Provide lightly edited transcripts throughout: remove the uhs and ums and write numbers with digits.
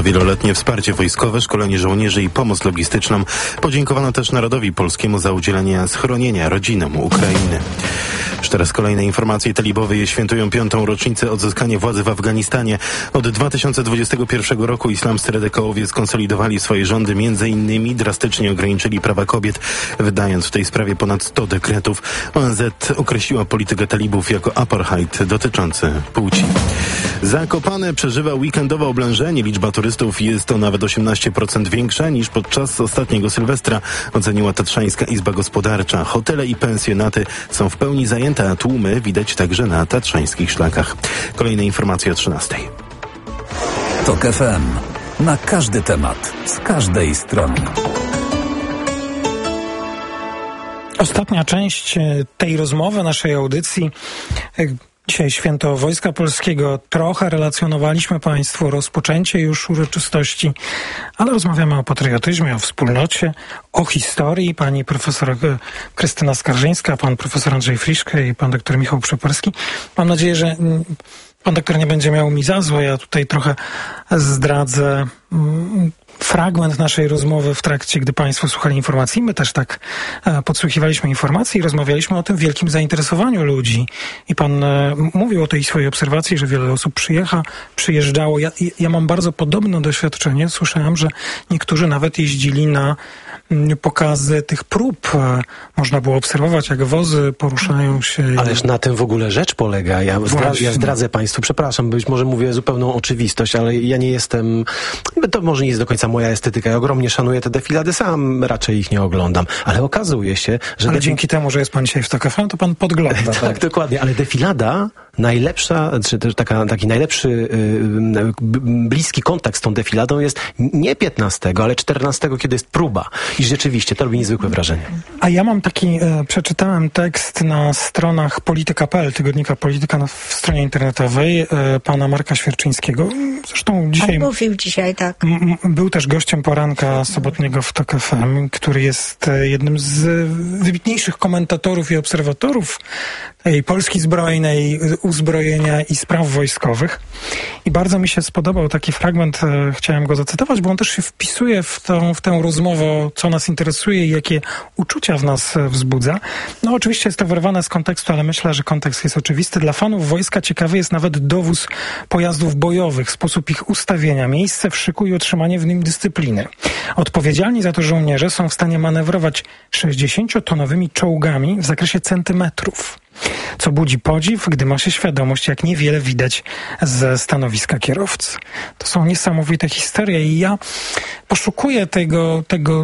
wieloletnie wsparcie wojskowe, szkolenie żołnierzy i pomoc logistyczną. Podziękowano też narodowi polskiemu za udzielenie schronienia rodzinom Ukrainy. Już teraz kolejne informacje. Talibowie świętują 5. rocznicę odzyskania władzy w Afganistanie. Od 2021 roku islamscy radykałowie skonsolidowali swoje rządy, m.in. drastycznie ograniczyli prawa kobiet, wydając w tej sprawie ponad 100 dekretów. ONZ określiła politykę talibów jako apartheid dotyczący płci. Zakopane przeżywa weekendowe oblężenie. Liczba turystów jest o nawet 18% większa niż podczas ostatniego Sylwestra, oceniła Tatrzańska Izba Gospodarcza. Hotele i pensjonaty są w pełni zajęte, a tłumy widać także na tatrzańskich szlakach. Kolejne informacje o 13:00. TOK FM. Na każdy temat, z każdej strony. Ostatnia część tej rozmowy, naszej audycji. Dzisiaj święto Wojska Polskiego. Trochę relacjonowaliśmy Państwu rozpoczęcie już uroczystości, ale rozmawiamy o patriotyzmie, o wspólnocie, o historii. Pani profesor Krystyna Skarżyńska, pan profesor Andrzej Friszke i pan doktor Michał Przeporski. Mam nadzieję, że pan doktor nie będzie miał mi za złe. Ja tutaj trochę zdradzę fragment naszej rozmowy w trakcie, gdy Państwo słuchali informacji. My też tak podsłuchiwaliśmy informacji i rozmawialiśmy o tym wielkim zainteresowaniu ludzi. I pan mówił o tej swojej obserwacji, że wiele osób przyjeżdżało. Ja mam bardzo podobne doświadczenie. Słyszałem, że niektórzy nawet jeździli na pokazy tych prób. Można było obserwować, jak wozy poruszają się. Ależ na tym w ogóle rzecz polega. Ja zdradzę Państwu, przepraszam, być może mówię zupełną oczywistość, ale ja nie jestem, to może nie jest do końca moja estetyka. Ja ogromnie szanuję te defilady, sam raczej ich nie oglądam. Ale okazuje się, że... Ale dzięki temu, że jest pan dzisiaj w TOK FM, to pan podgląda. Tak, dokładnie. Ale defilada najlepsza, czy też taki najlepszy bliski kontakt z tą defiladą jest nie 15, ale 14, kiedy jest próba. I rzeczywiście to robi niezwykłe wrażenie. A ja mam taki, przeczytałem tekst na stronach polityka.pl, tygodnika Polityka w stronie internetowej pana Marka Świerczyńskiego. Zresztą dzisiaj... On mówił dzisiaj, tak. Był też gościem poranka sobotniego w TOK FM, który jest jednym z wybitniejszych komentatorów i obserwatorów tej Polski zbrojnej, uzbrojenia i spraw wojskowych. I bardzo mi się spodobał taki fragment, chciałem go zacytować, bo on też się wpisuje w tę rozmowę, co nas interesuje i jakie uczucia w nas wzbudza. No oczywiście jest to wyrwane z kontekstu, ale myślę, że kontekst jest oczywisty. Dla fanów wojska ciekawy jest nawet dowóz pojazdów bojowych, sposób ich ustawienia, miejsce w szyku i utrzymanie w nim dyscypliny. Odpowiedzialni za to żołnierze są w stanie manewrować 60-tonowymi czołgami w zakresie centymetrów, co budzi podziw, gdy ma się świadomość, jak niewiele widać ze stanowiska kierowcy. To są niesamowite historie i ja poszukuję tego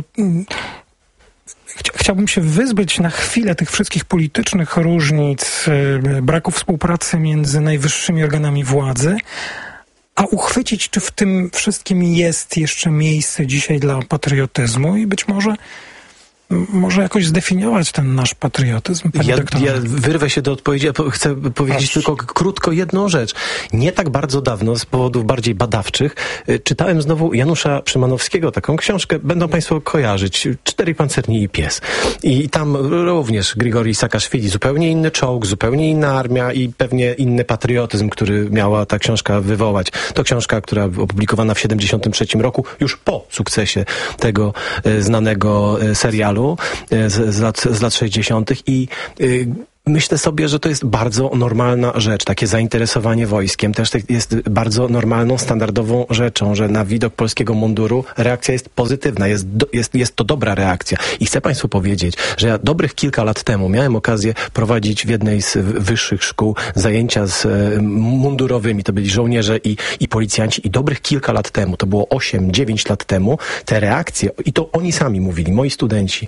chciałbym się wyzbyć na chwilę tych wszystkich politycznych różnic, braku współpracy między najwyższymi organami władzy, a uchwycić, czy w tym wszystkim jest jeszcze miejsce dzisiaj dla patriotyzmu i być może jakoś zdefiniować ten nasz patriotyzm. Ja wyrwę się do odpowiedzi, chcę powiedzieć tylko krótko jedną rzecz. Nie tak bardzo dawno, z powodów bardziej badawczych, czytałem znowu Janusza Szymanowskiego, taką książkę, będą Państwo kojarzyć, 4 pancerni i pies. I tam również Grigorij Saakaszwili, zupełnie inny czołg, zupełnie inna armia i pewnie inny patriotyzm, który miała ta książka wywołać. To książka, która opublikowana w 1973 roku, już po sukcesie tego znanego serialu z lat 60. i myślę sobie, że to jest bardzo normalna rzecz. Takie zainteresowanie wojskiem też jest bardzo normalną, standardową rzeczą, że na widok polskiego munduru reakcja jest pozytywna. Jest to dobra reakcja. I chcę Państwu powiedzieć, że ja dobrych kilka lat temu miałem okazję prowadzić w jednej z wyższych szkół zajęcia z mundurowymi. To byli żołnierze i policjanci. I dobrych kilka lat temu, to było 8-9 lat temu, te reakcje, i to oni sami mówili, moi studenci,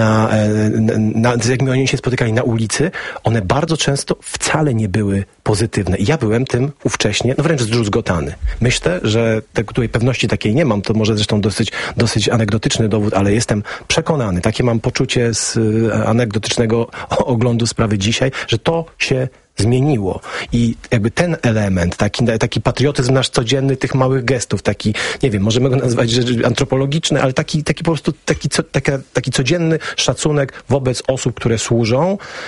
jak oni się spotykali na ulicy, one bardzo często wcale nie były pozytywne. I ja byłem tym ówcześnie, wręcz zdruzgotany. Myślę, że tutaj pewności takiej nie mam, to może zresztą dosyć anegdotyczny dowód, ale jestem przekonany, takie mam poczucie z anegdotycznego oglądu sprawy dzisiaj, że to się zmieniło. I jakby ten element, taki patriotyzm nasz codzienny, tych małych gestów, taki, nie wiem, możemy go nazwać rzeczy antropologiczne, ale taki po prostu taki codzienny szacunek wobec osób, które służą,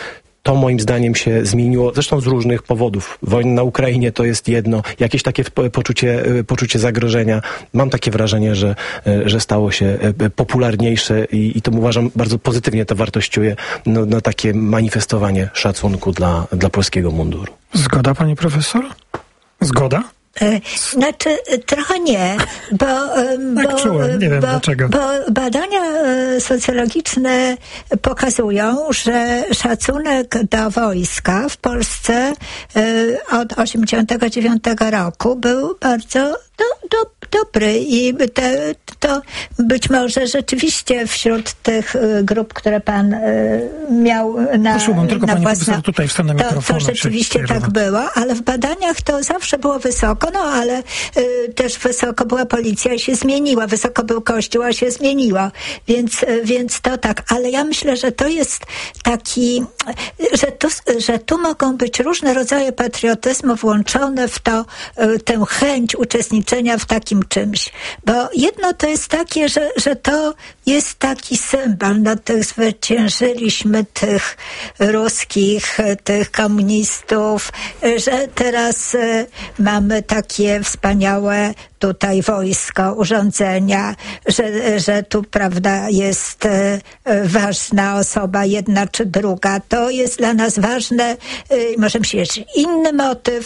to moim zdaniem się zmieniło, zresztą z różnych powodów. Wojna na Ukrainie to jest jedno, jakieś takie poczucie zagrożenia. Mam takie wrażenie, że stało się popularniejsze i to uważam bardzo pozytywnie to wartościuje, no takie manifestowanie szacunku dla polskiego munduru. Zgoda, pani profesor? Zgoda? Znaczy, trochę nie, czułem, nie wiem dlaczego. Bo badania socjologiczne pokazują, że szacunek do wojska w Polsce od 1989 roku był bardzo dobry i to być może rzeczywiście wśród tych grup, które pan miał na własne... Tutaj wstanę mikrofonu. To rzeczywiście tak było, ale w badaniach to zawsze było wysoko, ale też wysoko była policja i się zmieniła, wysoko był Kościół, a się zmieniło, więc to tak, ale ja myślę, że to jest taki, że tu mogą być różne rodzaje patriotyzmu włączone w tę chęć uczestniczenia w takim czymś, bo jedno to jest takie, że to jest taki symbol, zwyciężyliśmy tych ruskich, tych komunistów, że teraz mamy takie wspaniałe tutaj wojsko, urządzenia, że tu, prawda, jest ważna osoba, jedna czy druga. To jest dla nas ważne. Może myśleć inny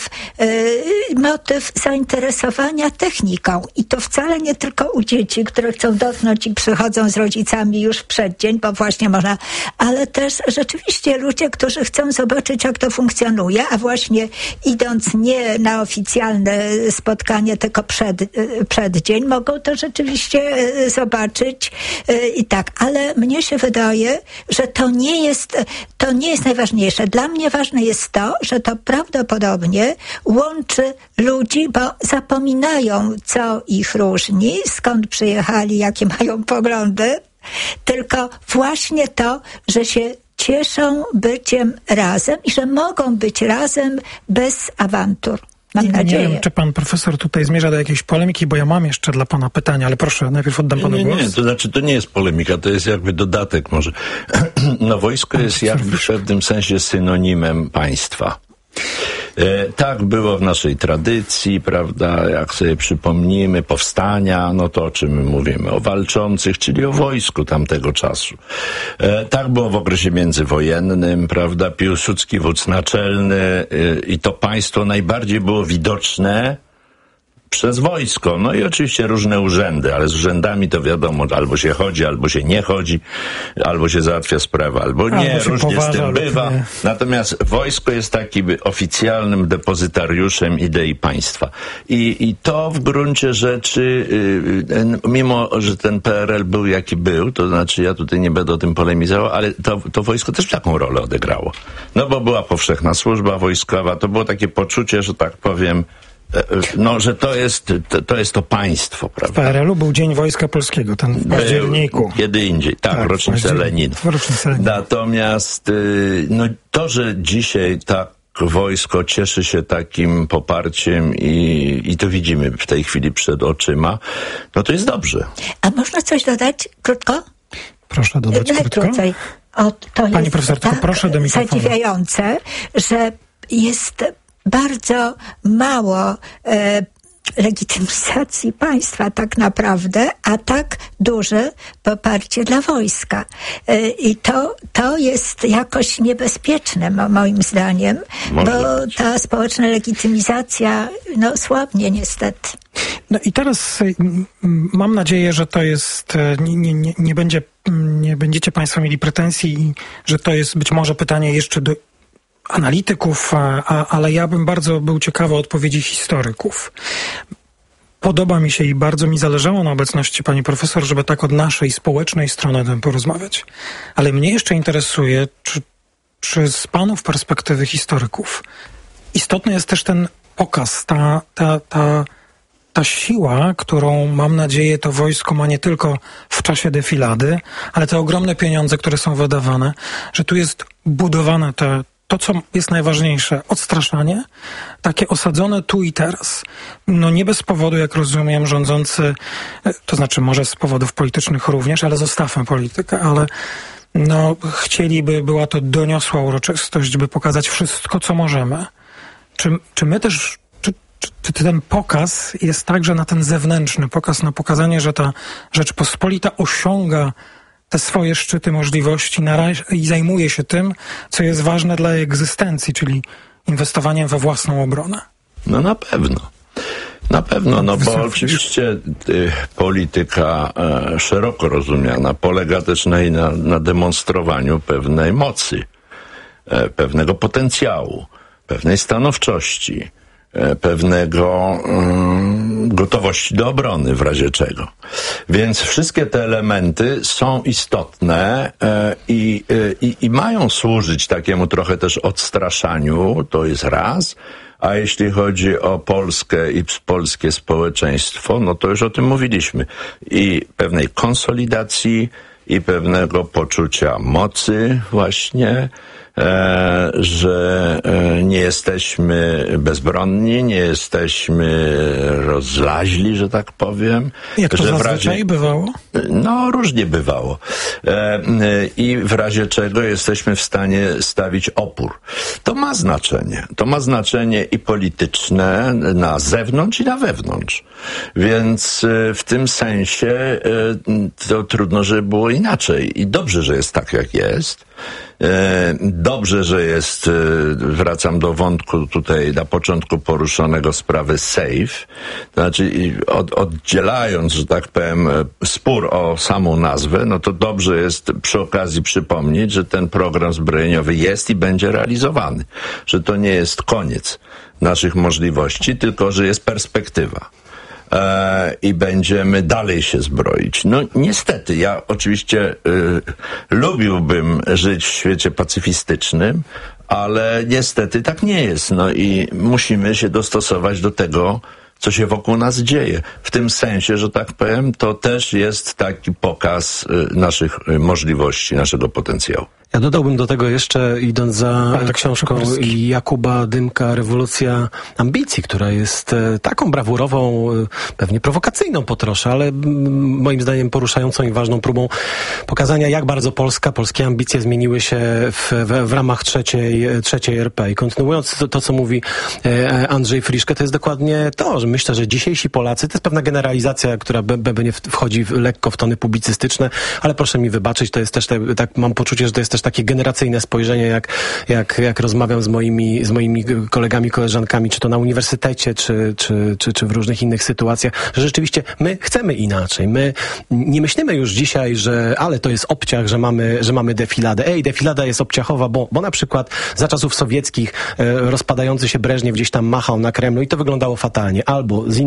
motyw zainteresowania techniką. I to wcale nie tylko u dzieci, które chcą dotknąć i przychodzą z rodzicami już w przeddzień, bo właśnie można, ale też rzeczywiście ludzie, którzy chcą zobaczyć, jak tak a właśnie idąc nie na oficjalne spotkanie, tylko przeddzień, mogą to rzeczywiście zobaczyć i tak, ale mnie się wydaje, że to nie jest najważniejsze. Dla mnie ważne jest to, że to prawdopodobnie łączy ludzi, bo zapominają, co ich różni, skąd przyjechali, jakie mają poglądy, tylko właśnie to, że się cieszą byciem razem i że mogą być razem bez awantur. Mam nadzieję. Nie wiem, czy pan profesor tutaj zmierza do jakiejś polemiki, bo ja mam jeszcze dla pana pytania, ale proszę, najpierw oddam panu głos. Nie, to znaczy to nie jest polemika, to jest jakby dodatek może. No wojsko jest jakby w pewnym sensie synonimem państwa. Tak było w naszej tradycji, prawda, jak sobie przypomnimy powstania, no to o czym my mówimy? O walczących, czyli o wojsku tamtego czasu. Tak było w okresie międzywojennym, prawda, Piłsudski wódz naczelny i to państwo najbardziej było widoczne przez wojsko. No i oczywiście różne urzędy, ale z urzędami to wiadomo, albo się chodzi, albo się nie chodzi, albo się załatwia sprawę, albo nie, różnie z tym bywa. Natomiast wojsko jest takim oficjalnym depozytariuszem idei państwa. I to w gruncie rzeczy, mimo że ten PRL był jaki był, to znaczy ja tutaj nie będę o tym polemizował, ale to wojsko też taką rolę odegrało. No bo była powszechna służba wojskowa, to było takie poczucie, że tak powiem, no, że to jest to państwo, prawda? W PRL-u był Dzień Wojska Polskiego, ten w październiku. Kiedy indziej, tak rocznica Lenina. Natomiast no, to, że dzisiaj tak wojsko cieszy się takim poparciem i to widzimy w tej chwili przed oczyma, no to jest dobrze. A można coś dodać krótko? Proszę dodać krótko. Pani profesor, tylko proszę do mikrofonu. Zadziwiające, że jest bardzo mało legitymizacji państwa tak naprawdę, a tak duże poparcie dla wojska. I to jest jakoś niebezpieczne moim zdaniem, bo ta społeczna legitymizacja słabnie niestety. No i teraz mam nadzieję, że to jest, nie będziecie państwo mieli pretensji, że to jest być może pytanie jeszcze do analityków, ale ja bym bardzo był ciekawy odpowiedzi historyków. Podoba mi się i bardzo mi zależało na obecności pani profesor, żeby tak od naszej społecznej strony o tym porozmawiać. Ale mnie jeszcze interesuje, czy z panów perspektywy historyków istotny jest też ten pokaz, ta siła, którą mam nadzieję to wojsko ma nie tylko w czasie defilady, ale te ogromne pieniądze, które są wydawane, że tu jest budowane to, co jest najważniejsze, odstraszanie, takie osadzone tu i teraz. No nie bez powodu, jak rozumiem, rządzący, to znaczy może z powodów politycznych również, ale zostawmy politykę, ale chcieliby, była to doniosła uroczystość, by pokazać wszystko, co możemy. Czy my też, czy ten pokaz jest także na ten zewnętrzny pokaz, na pokazanie, że ta Rzeczpospolita osiąga te swoje szczyty możliwości i zajmuje się tym, co jest ważne dla jej egzystencji, czyli inwestowaniem we własną obronę? No na pewno. Na pewno, bo oczywiście polityka szeroko rozumiana polega też na demonstrowaniu pewnej mocy, pewnego potencjału, pewnej stanowczości, pewnego gotowości do obrony w razie czego. Więc wszystkie te elementy są istotne i mają służyć takiemu trochę też odstraszaniu, to jest raz. A jeśli chodzi o Polskę i polskie społeczeństwo, no to już o tym mówiliśmy. I pewnej konsolidacji, i pewnego poczucia mocy właśnie, że nie jesteśmy bezbronni, nie jesteśmy rozlaźli, że tak powiem. Jak to zazwyczaj bywało? No, różnie bywało. I w razie czego jesteśmy w stanie stawić opór. To ma znaczenie. To ma znaczenie i polityczne na zewnątrz i na wewnątrz. Więc w tym sensie to trudno, żeby było inaczej. I dobrze, że jest tak, jak jest. Dobrze, że jest, wracam do wątku tutaj na początku poruszonego sprawy SAFE, to znaczy oddzielając, że tak powiem, spór o samą nazwę, no to dobrze jest przy okazji przypomnieć, że ten program zbrojeniowy jest i będzie realizowany, że to nie jest koniec naszych możliwości, tylko że jest perspektywa. I będziemy dalej się zbroić. No niestety, ja oczywiście lubiłbym żyć w świecie pacyfistycznym, ale niestety tak nie jest. No i musimy się dostosować do tego, co się wokół nas dzieje. W tym sensie, że tak powiem, to też jest taki pokaz naszych możliwości, naszego potencjału. Ja dodałbym do tego jeszcze, idąc za książką Jakuba Dymka, Rewolucja ambicji, która jest taką brawurową, pewnie prowokacyjną po trosze, ale moim zdaniem poruszającą i ważną próbą pokazania, jak bardzo polskie ambicje zmieniły się w ramach trzeciej RP. I kontynuując to, co mówi Andrzej Friszke, to jest dokładnie to, że myślę, że dzisiejsi Polacy, to jest pewna generalizacja, która nie wchodzi lekko w tony publicystyczne, ale proszę mi wybaczyć, to jest też tak mam poczucie, że to jest też takie generacyjne spojrzenie, jak rozmawiam z moimi kolegami, koleżankami, czy to na uniwersytecie, czy w różnych innych sytuacjach, że rzeczywiście my chcemy inaczej. My nie myślimy już dzisiaj, ale to jest obciach, że mamy defiladę. Defilada jest obciachowa, bo na przykład za czasów sowieckich rozpadający się Breżniew gdzieś tam machał na Kremlu i to wyglądało fatalnie. Albo z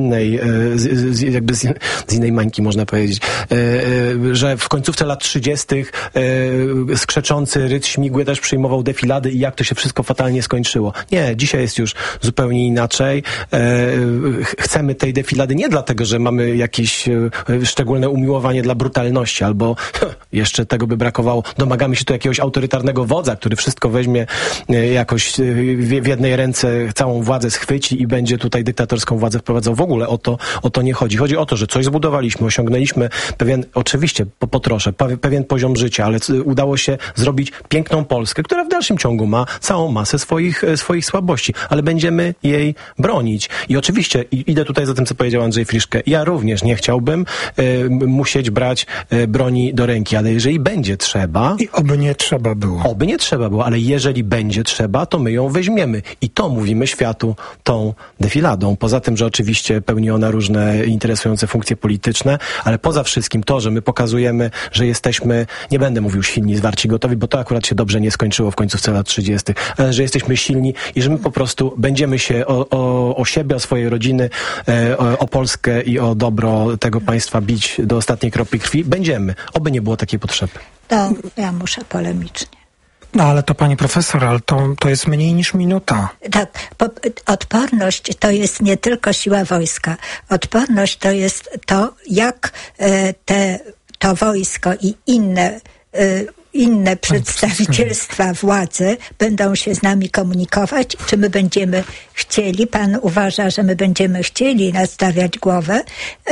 innej mańki można powiedzieć, że w końcówce lat 30. skrzeczący Rydz Śmigły też przyjmował defilady i jak to się wszystko fatalnie skończyło. Nie, dzisiaj jest już zupełnie inaczej. Chcemy tej defilady nie dlatego, że mamy jakieś szczególne umiłowanie dla brutalności, albo jeszcze tego by brakowało. Domagamy się tu jakiegoś autorytarnego wodza, który wszystko weźmie jakoś w jednej ręce, całą władzę schwyci i będzie tutaj dyktatorską władzę wprowadzał. W ogóle o to nie chodzi. Chodzi o to, że coś zbudowaliśmy, osiągnęliśmy oczywiście pewien poziom życia, ale udało się zrobić piękną Polskę, która w dalszym ciągu ma całą masę swoich słabości, ale będziemy jej bronić. I oczywiście idę tutaj za tym, co powiedział Andrzej Friszke. Ja również nie chciałbym musieć brać broni do ręki, ale jeżeli będzie trzeba... I oby nie trzeba było. Oby nie trzeba było, ale jeżeli będzie trzeba, to my ją weźmiemy. I to mówimy światu tą defiladą. Poza tym, że oczywiście pełni ona różne interesujące funkcje polityczne, ale poza wszystkim to, że my pokazujemy, że jesteśmy, nie będę mówił silni, zwarci, gotowi, bo to akurat się dobrze nie skończyło w końcówce lat 30., ale że jesteśmy silni i że my po prostu będziemy się o siebie, o swoje rodziny, o Polskę i o dobro tego państwa bić do ostatniej kropli krwi. Będziemy. Oby nie było takiej potrzeby. To ja muszę polemicznie. No ale to pani profesor, ale to jest mniej niż minuta. Tak, odporność to jest nie tylko siła wojska. Odporność to jest to, jak to wojsko i inne inne przedstawicielstwa władzy będą się z nami komunikować, czy my będziemy chcieli, pan uważa, że my będziemy chcieli nadstawiać głowę.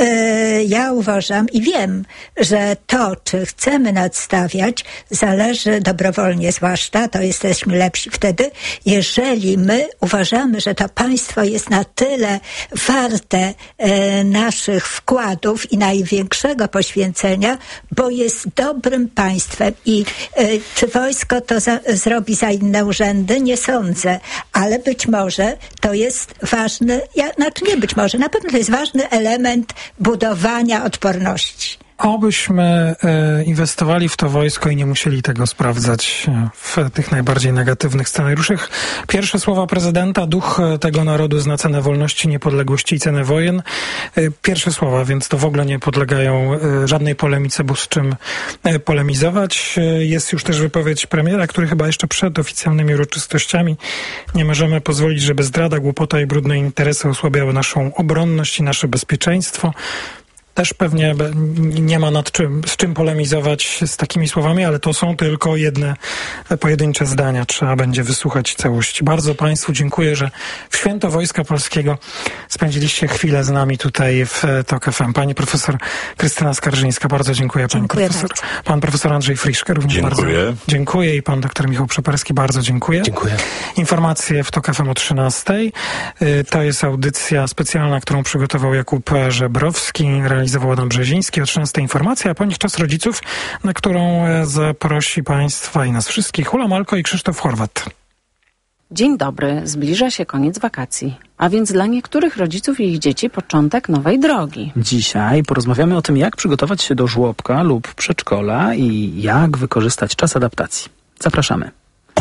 Ja uważam i wiem, że to, czy chcemy nadstawiać, zależy dobrowolnie, zwłaszcza, to jesteśmy lepsi wtedy, jeżeli my uważamy, że to państwo jest na tyle warte naszych wkładów i największego poświęcenia, bo jest dobrym państwem i czy wojsko to zrobi za inne urzędy? Nie sądzę, ale być może to jest ważny, nie być może, na pewno to jest ważny element budowania odporności. Obyśmy inwestowali w to wojsko i nie musieli tego sprawdzać w tych najbardziej negatywnych scenariuszach. Pierwsze słowa prezydenta: duch tego narodu zna cenę wolności, niepodległości i cenę wojen. Pierwsze słowa, więc to w ogóle nie podlegają żadnej polemice, bo z czym polemizować. Jest już też wypowiedź premiera, który chyba jeszcze przed oficjalnymi uroczystościami: nie możemy pozwolić, żeby zdrada, głupota i brudne interesy osłabiały naszą obronność i nasze bezpieczeństwo. Też pewnie nie ma z czym polemizować z takimi słowami, ale to są tylko jedne pojedyncze zdania. Trzeba będzie wysłuchać całości. Bardzo Państwu dziękuję, że w Święto Wojska Polskiego spędziliście chwilę z nami tutaj w TOK FM. Pani profesor Krystyna Skarżyńska, bardzo dziękuję. Dziękuję profesor. bardzo. Pan profesor Andrzej Friszke również Dziękuję. bardzo dziękuję i pan doktor Michał Przeperski, bardzo dziękuję. Dziękuję. Informacje w TOK FM o 13:00. To jest audycja specjalna, którą przygotował Jakub Żebrowski, realizował Adam Brzeziński. O 13:00 informacja, a po nich Czas Rodziców, na którą zaprosi Państwa i nas wszystkich Ula Malko i Krzysztof Horwat. Dzień dobry, zbliża się koniec wakacji, a więc dla niektórych rodziców i ich dzieci początek nowej drogi. Dzisiaj porozmawiamy o tym, jak przygotować się do żłobka lub przedszkola i jak wykorzystać czas adaptacji. Zapraszamy.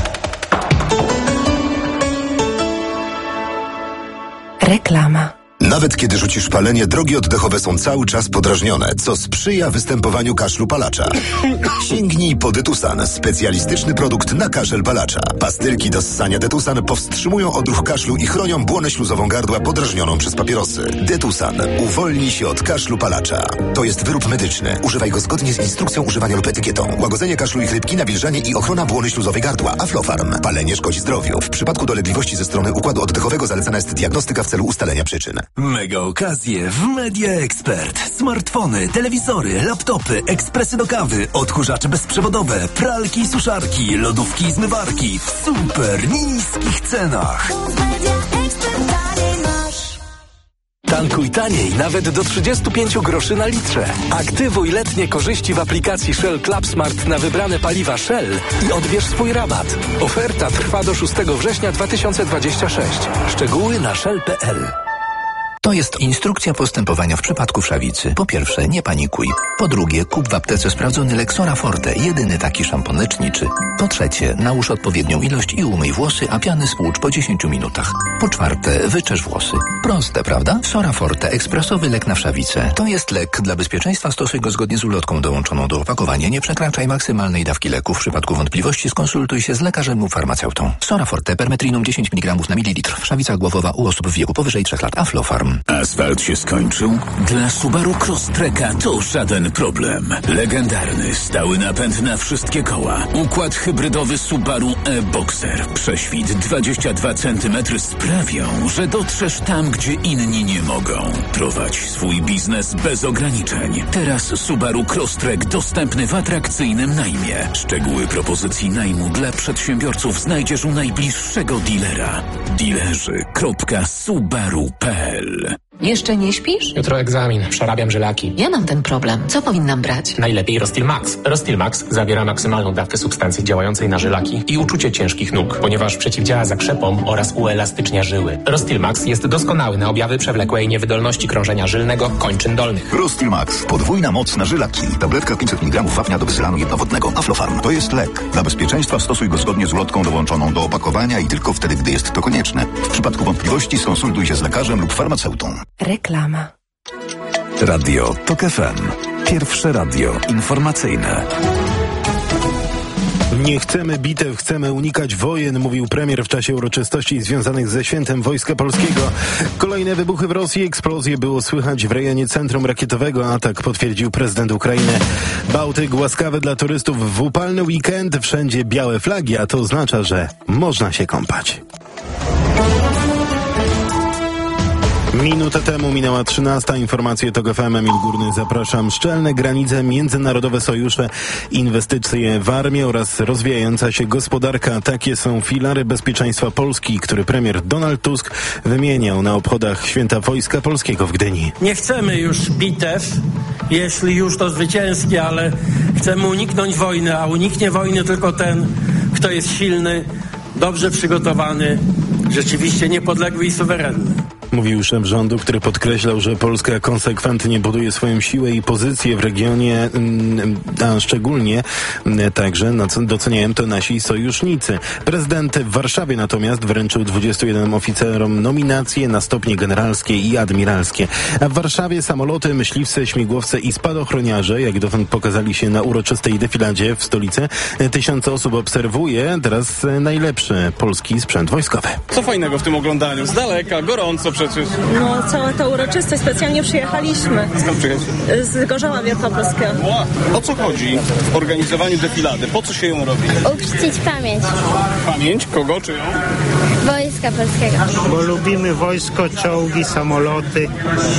Reklama. Nawet kiedy rzucisz palenie, drogi oddechowe są cały czas podrażnione, co sprzyja występowaniu kaszlu palacza. Sięgnij po Detusan, specjalistyczny produkt na kaszel palacza. Pastylki do ssania Detusan powstrzymują odruch kaszlu i chronią błonę śluzową gardła podrażnioną przez papierosy. Detusan uwolni się od kaszlu palacza. To jest wyrób medyczny. Używaj go zgodnie z instrukcją używania lub etykietą. Łagodzenie kaszlu i chrypki, nawilżanie i ochrona błony śluzowej gardła. Aflofarm. Palenie szkodzi zdrowiu. W przypadku dolegliwości ze strony układu oddechowego zalecana jest diagnostyka w celu ustalenia przyczyn. Mega okazje w Media Expert. Smartfony, telewizory, laptopy, ekspresy do kawy, odkurzacze bezprzewodowe, pralki i suszarki, lodówki i zmywarki w super niskich cenach. Tankuj taniej nawet do 35 groszy na litrze. Aktywuj letnie korzyści w aplikacji Shell Club Smart na wybrane paliwa Shell i odbierz swój rabat. Oferta trwa do 6 września 2026. Szczegóły na shell.pl. To jest instrukcja postępowania w przypadku wszawicy. Po pierwsze, nie panikuj. Po drugie, kup w aptece sprawdzony Lexora Forte, jedyny taki szampon leczniczy. Po trzecie, nałóż odpowiednią ilość i umyj włosy, a piany spłucz po 10 minutach. Po czwarte, wyczesz włosy. Proste, prawda? Sora Forte, ekspresowy lek na wszawicę. To jest lek. Dla bezpieczeństwa stosuj go zgodnie z ulotką dołączoną do opakowania. Nie przekraczaj maksymalnej dawki leku. W przypadku wątpliwości skonsultuj się z lekarzem lub farmaceutą. Sora Forte, permetrinum 10 mg na mililitr. Wszawica głowowa u osób w wieku powyżej 3 lat. Aflofarm. Asfalt się skończył? Dla Subaru Crosstreka to żaden problem. Legendarny, stały napęd na wszystkie koła. Układ hybrydowy Subaru e-Boxer. Prześwit 22 cm sprawią, że dotrzesz tam, gdzie inni nie mogą. Prowadź swój biznes bez ograniczeń. Teraz Subaru Crosstrek dostępny w atrakcyjnym najmie. Szczegóły propozycji najmu dla przedsiębiorców znajdziesz u najbliższego dealera. Dealerzy.subaru.pl. Jeszcze nie śpisz? Jutro egzamin, przerabiam żylaki. Ja mam ten problem. Co powinnam brać? Najlepiej Rostil Max. Rostil Max zawiera maksymalną dawkę substancji działającej na żylaki i uczucie ciężkich nóg, ponieważ przeciwdziała zakrzepom oraz uelastycznia żyły. Rostil Max jest doskonały na objawy przewlekłej niewydolności krążenia żylnego kończyn dolnych. Rostil Max. Podwójna moc na żylaki. Tabletka 500 mg wapnia do wysyłanu jednowodnego. Aflofarm. To jest lek. Dla bezpieczeństwa stosuj go zgodnie z ulotką dołączoną do opakowania i tylko wtedy, gdy jest to konieczne. W przypadku wątpliwości skonsultuj się z lekarzem lub farmaceutą. Reklama. Radio TOK FM. Pierwsze radio informacyjne. Nie chcemy bitew, chcemy unikać wojen, mówił premier w czasie uroczystości związanych ze świętem Wojska Polskiego. Kolejne wybuchy w Rosji, eksplozje było słychać w rejonie centrum rakietowego, atak potwierdził prezydent Ukrainy. Bałtyk łaskawy dla turystów w upalny weekend, wszędzie białe flagi, a to oznacza, że można się kąpać. Minutę temu minęła 13. Informacje TOK FM. Emil Górny, zapraszam. Szczelne granice, międzynarodowe sojusze, inwestycje w armię oraz rozwijająca się gospodarka. Takie są filary bezpieczeństwa Polski, który premier Donald Tusk wymieniał na obchodach Święta Wojska Polskiego w Gdyni. Nie chcemy już bitew, jeśli już to zwycięskie, ale chcemy uniknąć wojny, a uniknie wojny tylko ten, kto jest silny, dobrze przygotowany, rzeczywiście niepodległy i suwerenny. Mówił szef rządu, który podkreślał, że Polska konsekwentnie buduje swoją siłę i pozycję w regionie, a szczególnie także doceniają to nasi sojusznicy. Prezydent w Warszawie natomiast wręczył 21 oficerom nominacje na stopnie generalskie i admiralskie. A w Warszawie samoloty, myśliwce, śmigłowce i spadochroniarze, jak dotąd pokazali się na uroczystej defiladzie w stolicy. Tysiące osób obserwuje teraz najlepszy polski sprzęt wojskowy. Co fajnego w tym oglądaniu? Z daleka, gorąco przecież. No, cała ta uroczystość, specjalnie przyjechaliśmy. Skąd przyjechaliście? Z Gorzowa Wielkopolskiego. O co chodzi w organizowaniu defilady? Po co się ją robi? Uczcić pamięć. Pamięć? Kogo? Czyją? Wojska Polskiego. Bo lubimy wojsko, czołgi, samoloty.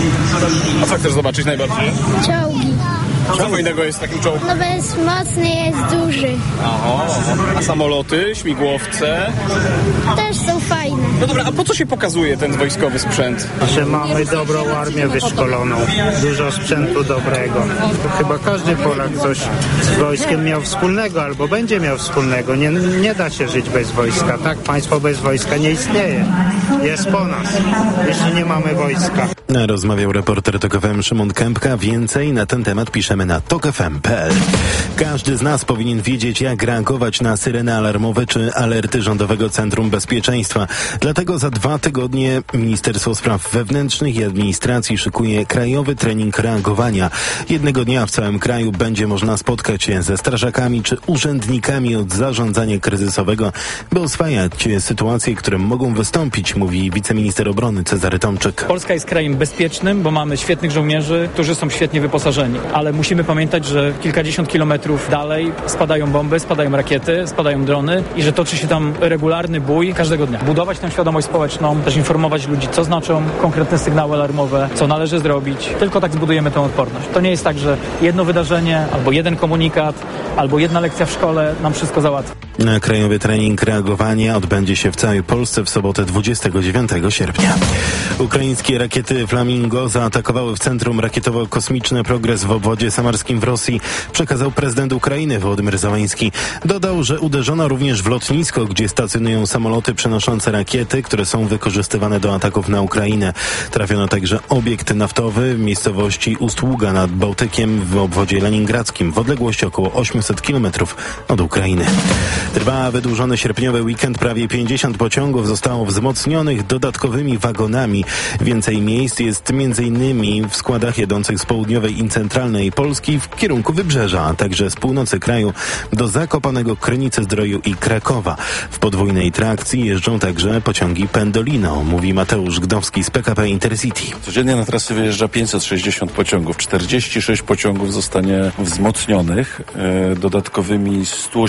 A co chcesz zobaczyć najbardziej? Czołgi. Co fajnego jest w takim czołgu? No bo jest mocny, jest duży. Aha. A samoloty, śmigłowce? Też są fajne. No dobra, a po co się pokazuje ten wojskowy sprzęt? Że mamy dobrą armię wyszkoloną. Dużo sprzętu dobrego. Chyba każdy Polak coś z wojskiem miał wspólnego albo będzie miał wspólnego. Nie da się żyć bez wojska. Tak, państwo bez wojska nie istnieje. Jest po nas, jeśli nie mamy wojska. Rozmawiał reporter TOK FM Szymon Kępka. Więcej na ten temat piszemy na tokfm.pl. Każdy z nas powinien wiedzieć, jak reagować na syreny alarmowe czy alerty Rządowego Centrum Bezpieczeństwa. Dlatego za 2 tygodnie Ministerstwo Spraw Wewnętrznych i Administracji szykuje krajowy trening reagowania. Jednego dnia w całym kraju będzie można spotkać się ze strażakami czy urzędnikami od zarządzania kryzysowego, by oswajać sytuacje, które mogą wystąpić, mówi wiceminister obrony Cezary Tomczyk. Polska jest krajem bezpiecznym, bo mamy świetnych żołnierzy, którzy są świetnie wyposażeni. Ale musimy pamiętać, że kilkadziesiąt kilometrów dalej spadają bomby, spadają rakiety, spadają drony i że toczy się tam regularny bój każdego dnia. Budować tę świadomość społeczną, też informować ludzi, co znaczą konkretne sygnały alarmowe, co należy zrobić. Tylko tak zbudujemy tę odporność. To nie jest tak, że jedno wydarzenie, albo jeden komunikat, albo jedna lekcja w szkole nam wszystko załatwi. Krajowy trening reagowania odbędzie się w całej Polsce w sobotę 29 sierpnia. Ukraińskie rakiety Flamingo zaatakowały w centrum rakietowo-kosmiczne Progres w obwodzie samarskim w Rosji, przekazał prezydent Ukrainy Wołodymyr Zełański. Dodał, że uderzono również w lotnisko, gdzie stacjonują samoloty przenoszące rakiety, które są wykorzystywane do ataków na Ukrainę. Trafiono także obiekt naftowy w miejscowości Ust-Ługa nad Bałtykiem w obwodzie leningradzkim w odległości około 800 km od Ukrainy. Trwa wydłużony sierpniowy weekend. Prawie 50 pociągów zostało wzmocnionych dodatkowymi wagonami. Więcej miejsc jest m.in. w składach jadących z południowej i centralnej Polski w kierunku Wybrzeża, a także z północy kraju do Zakopanego, Krynicy-Zdroju i Krakowa. W podwójnej trakcji jeżdżą także pociągi Pendolino, mówi Mateusz Gdowski z PKP Intercity. Codziennie na trasy wyjeżdża 560 pociągów. 46 pociągów zostanie wzmocnionych dodatkowymi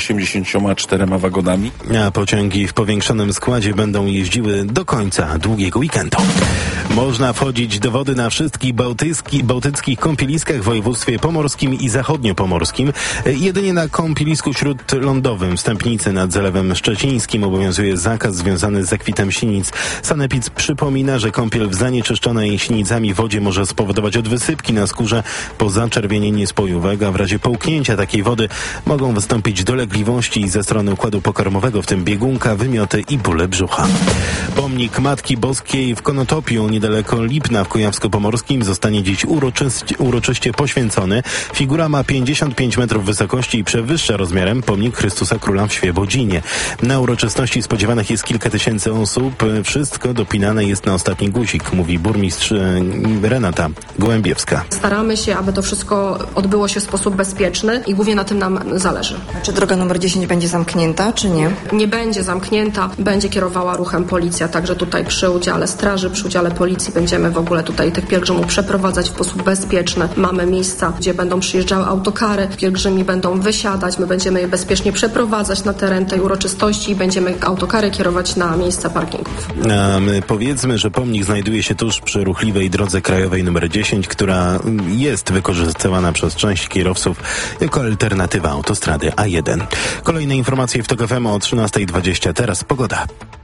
184 wagonami. A pociągi w powiększonym składzie będą jeździły do końca długiego weekendu. Można wchodzić do wody na wszystkich bałtyckich kąpieliskach w województwie pomorskim i zachodniopomorskim. Jedynie na kąpielisku śródlądowym w Stępnicy nad Zalewem Szczecińskim obowiązuje zakaz związany z zakwitem sinic. Sanepid przypomina, że kąpiel w zanieczyszczonej sinicami wodzie może spowodować odwysypki na skórze, pozaczerwienienie spojówek, a w razie połknięcia takiej wody mogą wystąpić dolegliwości ze strony układu pokarmowego, w tym biegunka, wymioty i bóle brzucha. Pomnik Matki Boskiej w Konotopiu, niedaleko Lipna w Kujawsko-Pomorskim, zostanie dziś uroczyście poświęcony. Figura ma 55 metrów wysokości i przewyższa rozmiarem pomnik Chrystusa Króla w Świebodzinie. Na uroczystości spodziewanych jest kilka tysięcy osób. Wszystko dopinane jest na ostatni guzik, mówi burmistrz Renata Gołębiewska. Staramy się, aby to wszystko odbyło się w sposób bezpieczny i głównie na tym nam zależy. Czy droga numer 10 będzie zamknięta, czy nie? Nie będzie zamknięta, będzie kierowała ruchem policja, także tutaj przy udziale straży, przy udziale policji będziemy w ogóle tutaj tych pielgrzymów przeprowadzać w sposób bezpieczny. Mamy miejsca, gdzie będą przyjeżdżały autokary, pielgrzymi będą wysiadać, my będziemy je bezpiecznie przeprowadzać na teren tej uroczystości i będziemy autokary kierować na miejsca parkingów. Powiedzmy, że pomnik znajduje się tuż przy ruchliwej drodze krajowej nr 10, która jest wykorzystywana przez część kierowców jako alternatywa autostrady A1. Kolejne informacje w TOK FM o 13:20. Teraz pogoda.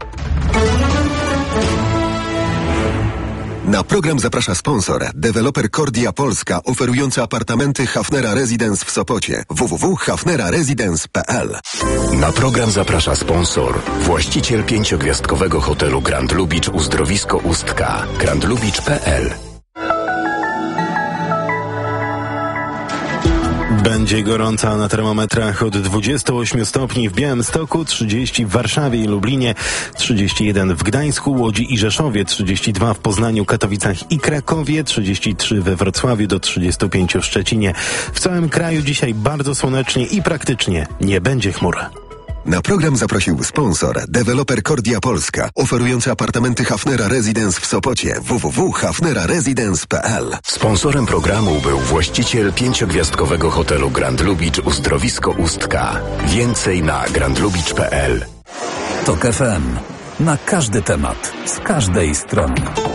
Na program zaprasza sponsor, deweloper Kordia Polska, oferujący apartamenty Hafnera Residence w Sopocie. www.hafneraresidence.pl. Na program zaprasza sponsor, właściciel 5-gwiazdkowego hotelu Grand Lubicz Uzdrowisko Ustka, grandlubicz.pl. Będzie gorąco na termometrach od 28 stopni w Białymstoku, 30 w Warszawie i Lublinie, 31 w Gdańsku, Łodzi i Rzeszowie, 32 w Poznaniu, Katowicach i Krakowie, 33 we Wrocławiu, do 35 w Szczecinie. W całym kraju dzisiaj bardzo słonecznie i praktycznie nie będzie chmur. Na program zaprosił sponsor, deweloper Kordia Polska, oferujący apartamenty Hafnera Residence w Sopocie. www.hafneraresidence.pl. Sponsorem programu był właściciel 5-gwiazdkowego hotelu Grand Lubicz Uzdrowisko Ustka. Więcej na grandlubicz.pl. TOK FM. Na każdy temat, z każdej strony.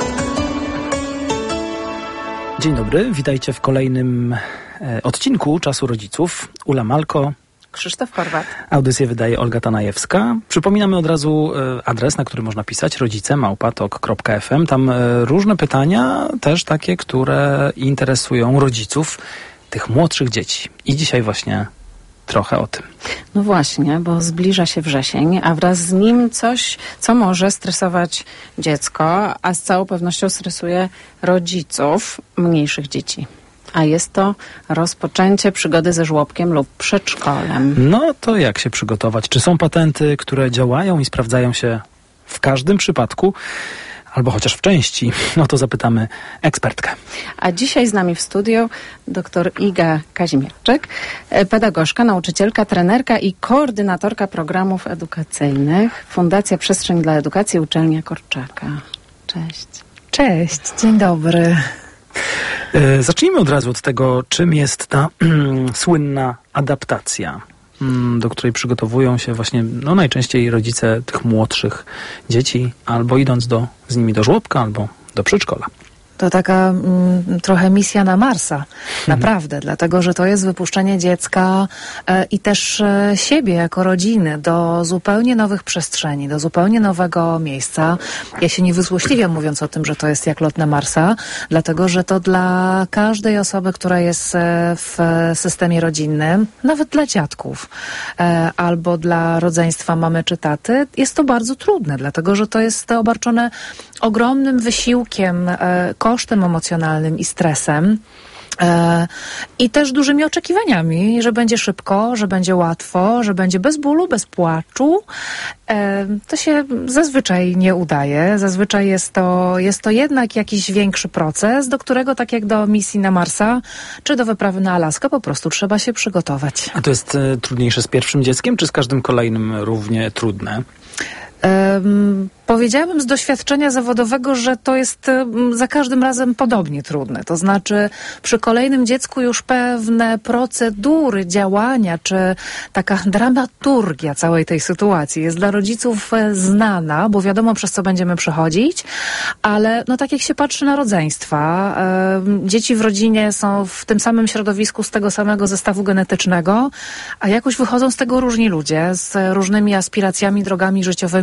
Dzień dobry, witajcie w kolejnym odcinku Czasu Rodziców. Ula Malko, Krzysztof Horwat. Audycję wydaje Olga Tanajewska. Przypominamy od razu adres, na który można pisać, rodzice@tok.fm. Tam różne pytania, też takie, które interesują rodziców tych młodszych dzieci. I dzisiaj właśnie trochę o tym. No właśnie, bo zbliża się wrzesień, a wraz z nim coś, co może stresować dziecko, a z całą pewnością stresuje rodziców mniejszych dzieci. A jest to rozpoczęcie przygody ze żłobkiem lub przedszkolem. No to jak się przygotować? Czy są patenty, które działają i sprawdzają się w każdym przypadku? Albo chociaż w części? No to zapytamy ekspertkę. A dzisiaj z nami w studiu dr Iga Kazimierczyk, pedagogzka, nauczycielka, trenerka i koordynatorka programów edukacyjnych. Fundacja Przestrzeń dla Edukacji, Uczelnia Korczaka. Cześć. Cześć, dzień dobry. Zacznijmy od razu od tego, czym jest ta słynna adaptacja, do której przygotowują się właśnie najczęściej rodzice tych młodszych dzieci, albo idąc z nimi do żłobka, albo do przedszkola. To taka trochę misja na Marsa, naprawdę, dlatego że to jest wypuszczenie dziecka i też siebie jako rodziny do zupełnie nowych przestrzeni, do zupełnie nowego miejsca. Ja się nie wyzłośliwiam mówiąc o tym, że to jest jak lot na Marsa, dlatego że to dla każdej osoby, która jest w systemie rodzinnym, nawet dla dziadków albo dla rodzeństwa mamy czy taty, jest to bardzo trudne, dlatego że to jest obarczone ogromnym wysiłkiem, kosztem emocjonalnym i stresem. I też dużymi oczekiwaniami, że będzie szybko, że będzie łatwo, że będzie bez bólu, bez płaczu. To się zazwyczaj nie udaje. Zazwyczaj jest to jednak jakiś większy proces, do którego, tak jak do misji na Marsa, czy do wyprawy na Alaskę, po prostu trzeba się przygotować. A to jest trudniejsze z pierwszym dzieckiem, czy z każdym kolejnym równie trudne? Powiedziałabym z doświadczenia zawodowego, że to jest za każdym razem podobnie trudne. To znaczy przy kolejnym dziecku już pewne procedury działania, czy taka dramaturgia całej tej sytuacji jest dla rodziców znana, bo wiadomo, przez co będziemy przechodzić, ale tak jak się patrzy na rodzeństwa, dzieci w rodzinie są w tym samym środowisku, z tego samego zestawu genetycznego, a jakoś wychodzą z tego różni ludzie, z różnymi aspiracjami, drogami życiowymi,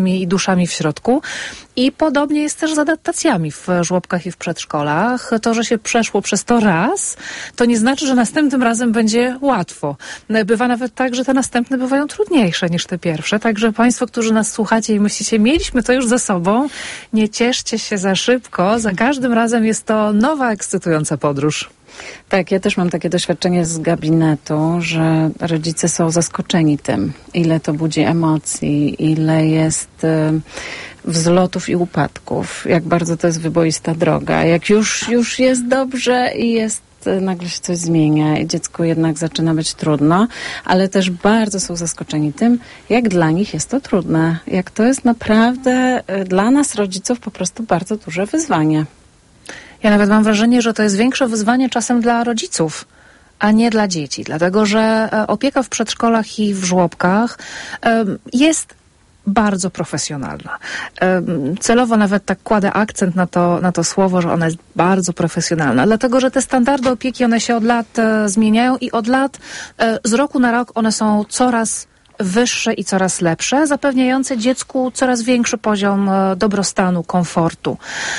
i duszami w środku. I podobnie jest też z adaptacjami w żłobkach i w przedszkolach. To, że się przeszło przez to raz, to nie znaczy, że następnym razem będzie łatwo. Bywa nawet tak, że te następne bywają trudniejsze niż te pierwsze. Także Państwo, którzy nas słuchacie i myślicie, mieliśmy to już za sobą, nie cieszcie się za szybko. Za każdym razem jest to nowa, ekscytująca podróż. Tak, ja też mam takie doświadczenie z gabinetu, że rodzice są zaskoczeni tym, ile to budzi emocji, ile jest wzlotów i upadków, jak bardzo to jest wyboista droga, jak już jest dobrze i jest nagle się coś zmienia i dziecku jednak zaczyna być trudno, ale też bardzo są zaskoczeni tym, jak dla nich jest to trudne, jak to jest naprawdę dla nas rodziców po prostu bardzo duże wyzwanie. Ja nawet mam wrażenie, że to jest większe wyzwanie czasem dla rodziców, a nie dla dzieci. Dlatego, że opieka w przedszkolach i w żłobkach jest bardzo profesjonalna. Celowo nawet tak kładę akcent na to słowo, że ona jest bardzo profesjonalna. Dlatego, że te standardy opieki, one się od lat zmieniają i od lat, z roku na rok one są coraz wyższe i coraz lepsze, zapewniające dziecku coraz większy poziom dobrostanu, komfortu.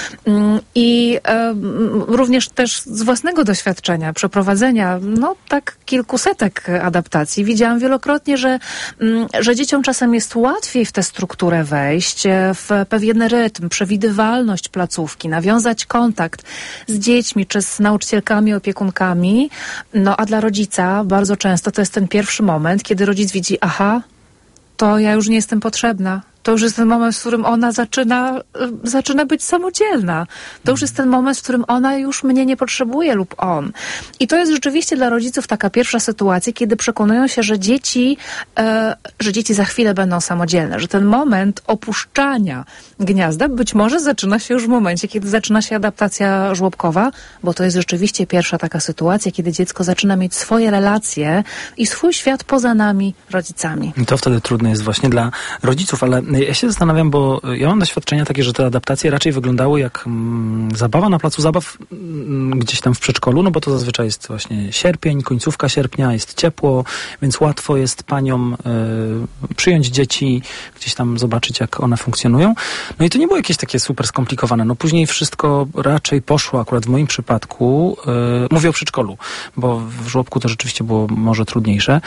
I również też z własnego doświadczenia, przeprowadzenia, tak kilkusetek adaptacji, widziałam wielokrotnie, że dzieciom czasem jest łatwiej w tę strukturę wejść, w pewien rytm, przewidywalność placówki, nawiązać kontakt z dziećmi, czy z nauczycielkami, opiekunkami, a dla rodzica bardzo często to jest ten pierwszy moment, kiedy rodzic widzi, to ja już nie jestem potrzebna. To już jest ten moment, w którym ona zaczyna być samodzielna. To już jest ten moment, w którym ona już mnie nie potrzebuje lub on. I to jest rzeczywiście dla rodziców taka pierwsza sytuacja, kiedy przekonują się, że dzieci za chwilę będą samodzielne, że ten moment opuszczania gniazda być może zaczyna się już w momencie, kiedy zaczyna się adaptacja żłobkowa, bo to jest rzeczywiście pierwsza taka sytuacja, kiedy dziecko zaczyna mieć swoje relacje i swój świat poza nami, rodzicami. I to wtedy trudne jest właśnie dla rodziców, ale ja się zastanawiam, bo ja mam doświadczenia takie, że te adaptacje raczej wyglądały jak zabawa na placu zabaw gdzieś tam w przedszkolu, bo to zazwyczaj jest właśnie sierpień, końcówka sierpnia, jest ciepło, więc łatwo jest paniom przyjąć dzieci, gdzieś tam zobaczyć, jak one funkcjonują. I to nie było jakieś takie super skomplikowane. Później wszystko raczej poszło, akurat w moim przypadku, mówię o przedszkolu, bo w żłobku to rzeczywiście było może trudniejsze.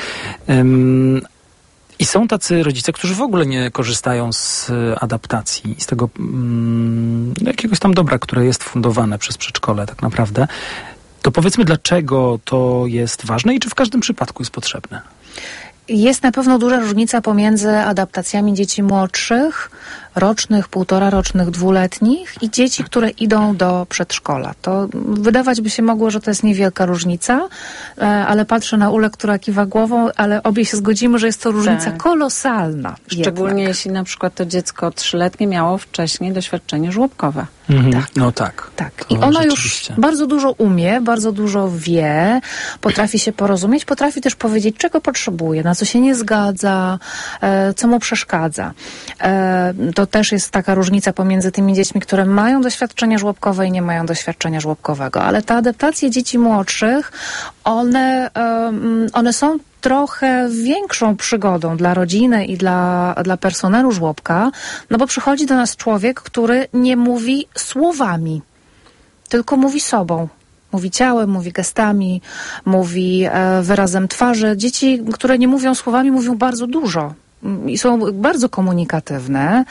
I są tacy rodzice, którzy w ogóle nie korzystają z adaptacji, z tego jakiegoś tam dobra, które jest fundowane przez przedszkole tak naprawdę. To powiedzmy, dlaczego to jest ważne i czy w każdym przypadku jest potrzebne? Jest na pewno duża różnica pomiędzy adaptacjami dzieci młodszych, rocznych, 1,5-rocznych, 2-letnich i dzieci, które idą do przedszkola. To wydawać by się mogło, że to jest niewielka różnica, ale patrzę na Ulę, która kiwa głową, ale obie się zgodzimy, że jest to różnica kolosalna. Szczególnie jeśli na przykład to dziecko 3-letnie miało wcześniej doświadczenie żłobkowe. Tak. I ona już bardzo dużo umie, bardzo dużo wie, potrafi się porozumieć, potrafi też powiedzieć, czego potrzebuje, na co się nie zgadza, co mu przeszkadza. To też jest taka różnica pomiędzy tymi dziećmi, które mają doświadczenie żłobkowe i nie mają doświadczenia żłobkowego. Ale te adaptacje dzieci młodszych, one są trochę większą przygodą dla rodziny i dla personelu żłobka, bo przychodzi do nas człowiek, który nie mówi słowami, tylko mówi sobą. Mówi ciałem, mówi gestami, mówi wyrazem twarzy. Dzieci, które nie mówią słowami, mówią bardzo dużo. I są bardzo komunikatywne,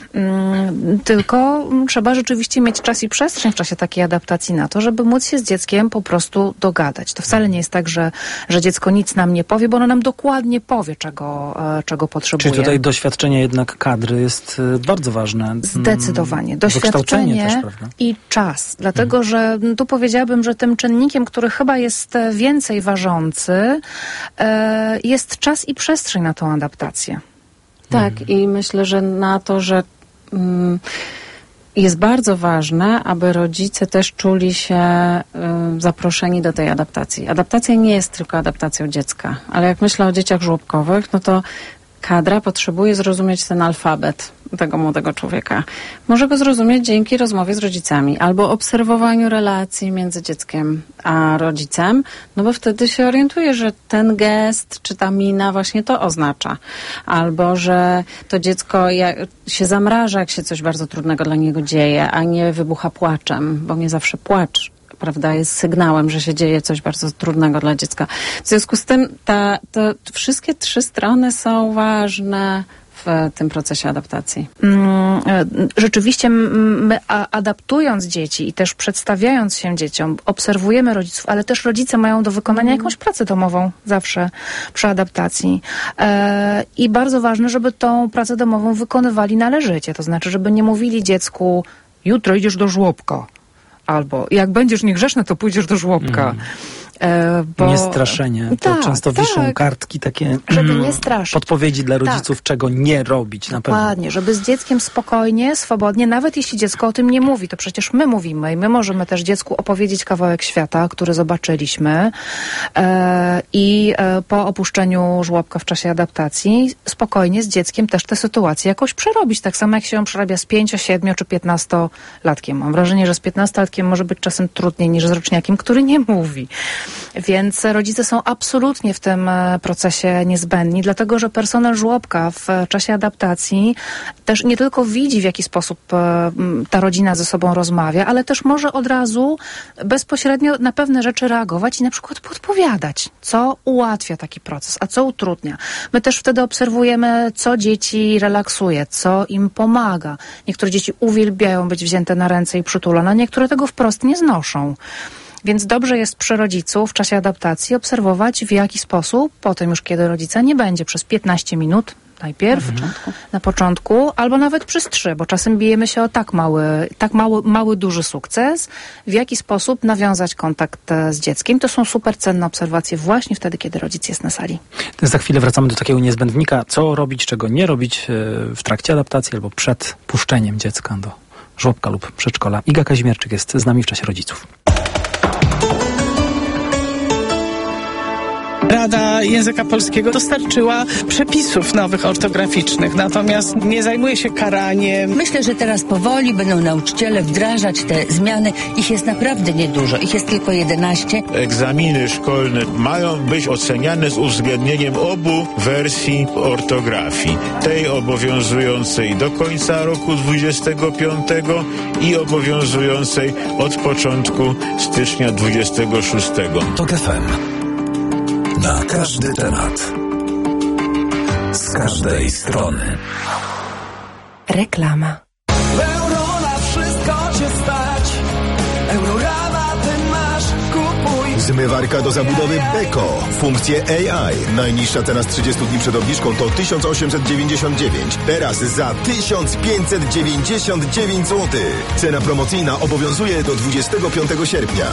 tylko trzeba rzeczywiście mieć czas i przestrzeń w czasie takiej adaptacji na to, żeby móc się z dzieckiem po prostu dogadać. To wcale nie jest tak, że dziecko nic nam nie powie, bo ono nam dokładnie powie, czego potrzebuje. Czyli tutaj doświadczenie jednak kadry jest bardzo ważne. Zdecydowanie. Doświadczenie też, i czas. Dlatego, że tu powiedziałabym, że tym czynnikiem, który chyba jest więcej ważący, jest czas i przestrzeń na tą adaptację. Tak, i myślę, że na to, że jest bardzo ważne, aby rodzice też czuli się zaproszeni do tej adaptacji. Adaptacja nie jest tylko adaptacją dziecka, ale jak myślę o dzieciach żłobkowych, to kadra potrzebuje zrozumieć ten alfabet. tego młodego człowieka. Może go zrozumieć dzięki rozmowie z rodzicami albo obserwowaniu relacji między dzieckiem a rodzicem, no bo wtedy się orientuje, że ten gest czy ta mina właśnie to oznacza. Albo, że to dziecko się zamraża, jak się coś bardzo trudnego dla niego dzieje, a nie wybucha płaczem, bo nie zawsze płacz, prawda, jest sygnałem, że się dzieje coś bardzo trudnego dla dziecka. W związku z tym to wszystkie 3 strony są ważne w tym procesie adaptacji. Rzeczywiście my adaptując dzieci i też przedstawiając się dzieciom, obserwujemy rodziców, ale też rodzice mają do wykonania jakąś pracę domową zawsze przy adaptacji. I bardzo ważne, żeby tą pracę domową wykonywali należycie. To znaczy, żeby nie mówili dziecku, jutro idziesz do żłobka. Albo jak będziesz niegrzeczny, to pójdziesz do żłobka. Nie straszenie. To często wiszą kartki takie, żeby nie straszyć. Podpowiedzi dla rodziców, czego nie robić na pewno. Dokładnie, żeby z dzieckiem spokojnie, swobodnie, nawet jeśli dziecko o tym nie mówi, to przecież my mówimy i my możemy też dziecku opowiedzieć kawałek świata, który zobaczyliśmy i po opuszczeniu żłobka w czasie adaptacji spokojnie z dzieckiem też tę sytuację jakoś przerobić, tak samo jak się ją przerabia z 5, 7 czy 15-latkiem. Mam wrażenie, że z 15-latkiem może być czasem trudniej niż z roczniakiem, który nie mówi. Więc rodzice są absolutnie w tym procesie niezbędni, dlatego że personel żłobka w czasie adaptacji też nie tylko widzi, w jaki sposób ta rodzina ze sobą rozmawia, ale też może od razu bezpośrednio na pewne rzeczy reagować i na przykład podpowiadać, co ułatwia taki proces, a co utrudnia. My też wtedy obserwujemy, co dzieci relaksuje, co im pomaga. Niektóre dzieci uwielbiają być wzięte na ręce i przytulone, niektóre tego wprost nie znoszą. Więc dobrze jest przy rodzicu w czasie adaptacji obserwować, w jaki sposób, potem już kiedy rodzica nie będzie, przez 15 minut najpierw, na początku, albo nawet przez 3, bo czasem bijemy się o mały, duży sukces, w jaki sposób nawiązać kontakt z dzieckiem. To są super cenne obserwacje właśnie wtedy, kiedy rodzic jest na sali. Za chwilę wracamy do takiego niezbędnika, co robić, czego nie robić w trakcie adaptacji albo przed puszczeniem dziecka do żłobka lub przedszkola. Iga Kazimierczyk jest z nami w czasie rodziców. Rada Języka Polskiego dostarczyła przepisów nowych ortograficznych, natomiast nie zajmuje się karaniem. Myślę, że teraz powoli będą nauczyciele wdrażać te zmiany. Ich jest naprawdę niedużo, ich jest tylko 11. Egzaminy szkolne mają być oceniane z uwzględnieniem obu wersji ortografii. Tej obowiązującej do końca roku 25 i obowiązującej od początku stycznia 26. TOK FM. Na każdy temat. Z każdej strony. Reklama. Euro na wszystko cię stać. Eurorama ty masz, kupuj. Zmywarka do zabudowy Beko. Funkcje AI. Najniższa cena z 30 dni przed obniżką to 1899. Teraz za 1599 zł. Cena promocyjna obowiązuje do 25 sierpnia.